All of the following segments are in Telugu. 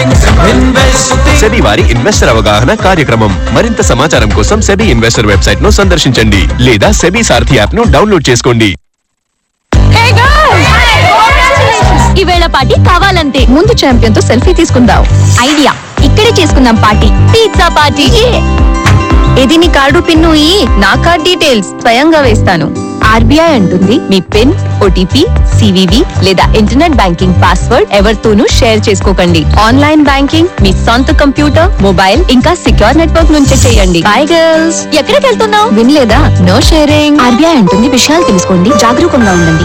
సెబీ వారి ఇన్వెస్టర్ అవగాహన కార్యక్రమం. మరింత సమాచారం కోసం సెబీ ఇన్వెస్టర్ వెబ్సైట్ ను సందర్శించండి లేదా సెబీ సారథి యాప్ ను డౌన్లోడ్ చేసుకోండి. ఈవేళ పార్టీ కావాలంతే. ముందు ఛాంపియన్ తో సెల్ఫీ తీసుకుందాం. ఐడియా, ఇక్కడే చేసుకుందాం పార్టీ. Pizza party. ఇది నీ కార్డు పిన్ను. నా కార్డ్ డీటెయిల్స్ స్వయంగా వేస్తాను. ఆర్బీఐ అంటుంది మీ పిన్, ఓటీపీ, సివివి లేదా ఇంటర్నెట్ బ్యాంకింగ్ పాస్వర్డ్ ఎవరితోనూ షేర్ చేసుకోకండి. ఆన్లైన్ బ్యాంకింగ్ మీ సొంత కంప్యూటర్, మొబైల్ ఇంకా సిక్యూర్ నెట్వర్క్ నుంచే చేయండి. By girls. ఎక్కడికి వెళ్తున్నావు? వినలేదా? No sharing. ఆర్బీఐ అంటుంది విషయాలు తెలుసుకోండి, జాగరూకంగా ఉండండి.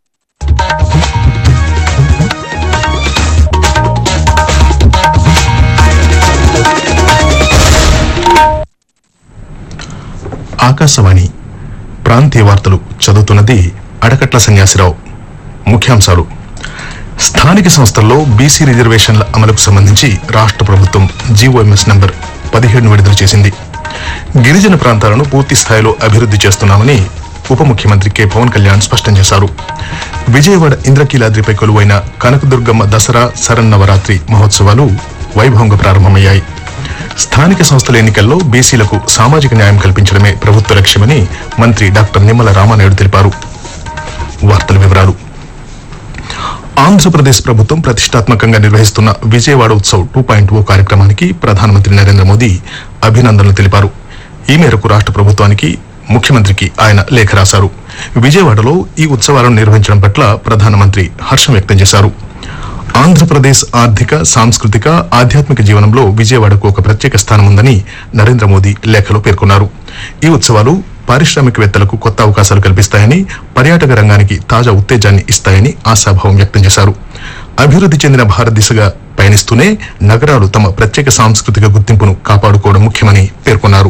ఆకాశవాణి ప్రాంతీయ వార్తలు చదువుతున్నది అడకట్ల సన్యాసిరావు. ముఖ్యాంశాలు: స్థానిక సంస్థల్లో బీసీ రిజర్వేషన్ల అమలుకు సంబంధించి రాష్ట్ర ప్రభుత్వం జీవోఎంఎస్ నంబర్ 17 విడుదల చేసింది. గిరిజన ప్రాంతాలను పూర్తి స్థాయిలో అభివృద్ధి చేస్తున్నామని ఉప ముఖ్యమంత్రి కె పవన్ కళ్యాణ్ స్పష్టం చేశారు. విజయవాడ ఇంద్రకీలాద్రిపై కొలువైన కనకదుర్గమ్మ దసరా శరన్నవరాత్రి మహోత్సవాలు వైభవంగా ప్రారంభమయ్యాయి. స్థానిక సంస్థల ఎన్నికల్లో బీసీలకు సామాజిక న్యాయం కల్పించడమే ప్రభుత్వ లక్ష్యమని మంత్రి డాక్టర్ నిమ్మల రామానాయుడు తెలిపారు. వార్తల వివరాలు: ఆంధ్రప్రదేశ్ ప్రభుత్వం ప్రతిష్టాత్మకంగా నిర్వహిస్తున్న విజయవాడ ఉత్సవ్ 2.0 కార్యక్రమానికి ప్రధానమంత్రి నరేంద్ర మోదీ అభినందనలు తెలిపారు. ఈ మేరకు రాష్ట్ర ప్రభుత్వానికి, ముఖ్యమంత్రికి ఆయన లేఖ రాశారు. విజయవాడలో ఈ ఉత్సవాలను నిర్వహించడం పట్ల ప్రధానమంత్రి హర్షం వ్యక్తం చేశారు. ఆంధ్రప్రదేశ్ ఆర్థిక, సాంస్కృతిక, ఆధ్యాత్మిక జీవనంలో విజయవాడకు ఒక ప్రత్యేక స్థానం ఉందని నరేంద్ర మోదీ లేఖలో పేర్కొన్నారు. ఈ ఉత్సవాలు పారిశ్రామికవేత్తలకు కొత్త అవకాశాలు కల్పిస్తాయని, పర్యాటక రంగానికి తాజా ఉత్తేజాన్ని ఇస్తాయని ఆశాభావం వ్యక్తం చేశారు. అభివృద్ధి చెందిన భారత్ దిశగా పయనిస్తూనే నగరాలు తమ ప్రత్యేక సాంస్కృతిక గుర్తింపును కాపాడుకోవడం ముఖ్యమని పేర్కొన్నారు.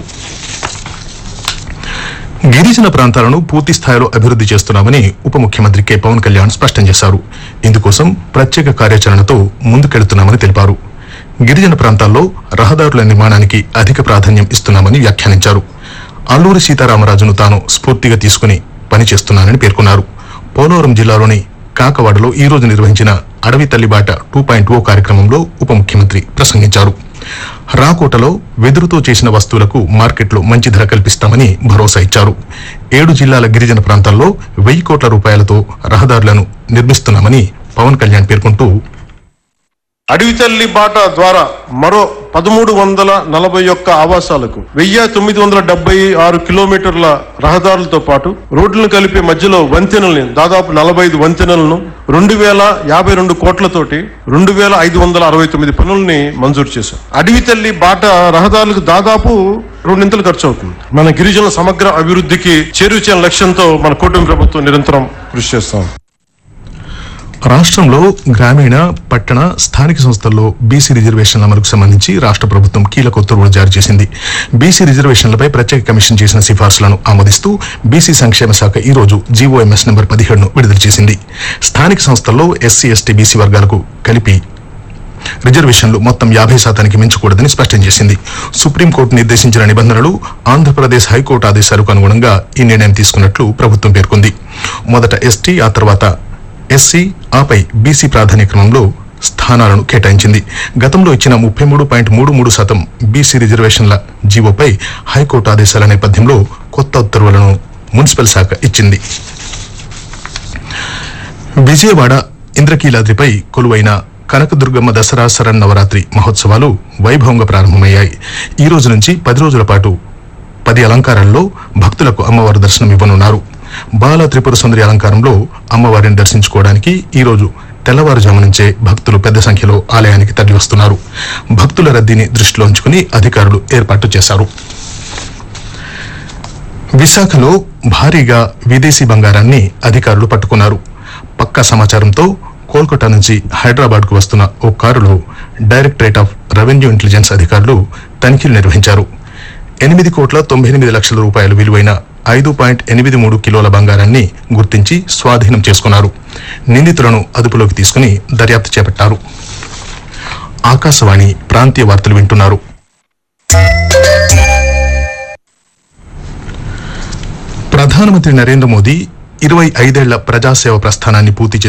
గిరిజన ప్రాంతాలను పూర్తి స్థాయిలో అభివృద్ధి చేస్తున్నామని ఉప ముఖ్యమంత్రి కె పవన్ కళ్యాణ్ స్పష్టం చేశారు. ఇందుకోసం ప్రత్యేక కార్యాచరణతో ముందుకెడుతున్నామని తెలిపారు. గిరిజన ప్రాంతాల్లో రహదారుల నిర్మాణానికి అధిక ప్రాధాన్యం ఇస్తున్నామని వ్యాఖ్యానించారు. అల్లూరి సీతారామరాజును తాను స్ఫూర్తిగా తీసుకుని పనిచేస్తున్నానని పేర్కొన్నారు. పోలవరం జిల్లాలోని కాకవాడలో ఈ రోజు నిర్వహించిన అడవి తల్లిబాట 2.0 కార్యక్రమంలో ఉప ముఖ్యమంత్రి ప్రసంగించారు. రాకోటలో వెదురుతో చేసిన వస్తువులకు మార్కెట్లో మంచి ధర కల్పిస్తామని భరోసా ఇచ్చారు. 7 జిల్లాల గిరిజన ప్రాంతాల్లో 1000 కోట్ల రూపాయలతో రహదారులను నిర్మిస్తున్నామని పవన్ కళ్యాణ్ పేర్కొంటూ, అడవి తల్లి బాట ద్వారా మరో 1341 ఆవాసాలకు 1976 కిలోమీటర్ల రహదారులతో పాటు రోడ్లను కలిపే మధ్యలో వంతెనల్ని దాదాపు 45 వంతెనలను 2052 కోట్లతోటి 2569 పనుల్ని మంజూరు చేశాం. అడవి తల్లి బాట రహదారులకు దాదాపు 2 ఖర్చు అవుతుంది. మన గిరిజనుల సమగ్ర అభివృద్ధికి చేరువే లక్ష్యంతో మన కూటమి ప్రభుత్వం నిరంతరం కృషి చేస్తాం. రాష్ట్రంలో గ్రామీణ, పట్టణ, స్థానిక సంస్థల్లో బీసీ రిజర్వేషన్ల అమలుకు సంబంధించి రాష్ట్ర ప్రభుత్వం కీలక ఉత్తర్వులు జారీ చేసింది. బీసీ రిజర్వేషన్లపై ప్రత్యేక కమిషన్ చేసిన సిఫార్సులను ఆమోదిస్తూ బీసీ సంక్షేమ శాఖ ఈ రోజు జీవోఎంఎస్ నంబర్ 17 విడుదల చేసింది. స్థానిక సంస్థల్లో ఎస్సీ, ఎస్టీ, బీసీ వర్గాలకు కలిపి రిజర్వేషన్లు మొత్తం 50% మించకూడదని స్పష్టం చేసింది. సుప్రీంకోర్టు నిర్దేశించిన నిబంధనలు, ఆంధ్రప్రదేశ్ హైకోర్టు ఆదేశాలకు అనుగుణంగా ఈ నిర్ణయం తీసుకున్నట్లు ప్రభుత్వం పేర్కొంది. మొదట ఎస్టీ, ఆ తర్వాత ఎస్సీ, ఆపై బీసీ ప్రాధాన్య క్రమంలో స్థానాలను కేటాయించింది. గతంలో ఇచ్చిన 33.33% బీసీ రిజర్వేషన్ల జీవోపై హైకోర్టు ఆదేశాల నేపథ్యంలో కొత్త ఉత్తర్వులను మున్సిపల్ శాఖ ఇచ్చింది. విజయవాడ ఇంద్రకీలాద్రిపై కొలువైన కనకదుర్గమ్మ దసరా శరన్నవరాత్రి మహోత్సవాలు వైభవంగా ప్రారంభమయ్యాయి. ఈ రోజు నుంచి 10 రోజుల పాటు 10 అలంకారాల్లో భక్తులకు అమ్మవారు దర్శనం ఇవ్వనున్నారు. బాల త్రిపుర సుందరి అలంకారంలో అమ్మవారిని దర్శించుకోవడానికి ఈ రోజు తెల్లవారుజాము నుంచే భక్తులు పెద్ద సంఖ్యలో ఆలయానికి తరలివస్తున్నారు. భక్తుల రద్దీని దృష్టిలో ఉంచుకుని అధికారులు ఏర్పాటు చేశారు. విశాఖలో భారీగా విదేశీ బంగారాన్ని అధికారులు పట్టుకున్నారు. పక్కా సమాచారంతో కోల్కతా నుంచి హైదరాబాద్ కు వస్తున్న ఓ కారులో డైరెక్టరేట్ ఆఫ్ రెవెన్యూ ఇంటెలిజెన్స్ అధికారులు తనిఖీలు నిర్వహించారు. 8,98,00,000 రూపాయలు విలువైన 5.83 కిలోల బంగారాన్ని గుర్తించి స్వాధీనం చేసుకున్నారు. నిందితులను అదుపులోకి తీసుకుని దర్యాప్తు చేపట్టారు. ఆకాశవాణి ప్రాంతీయ వార్తలు వింటున్నారు. ప్రధానమంత్రి నరేంద్ర మోదీ 25 ఏళ్ల ప్రజాసేవ ప్రస్థానాన్ని పూర్తి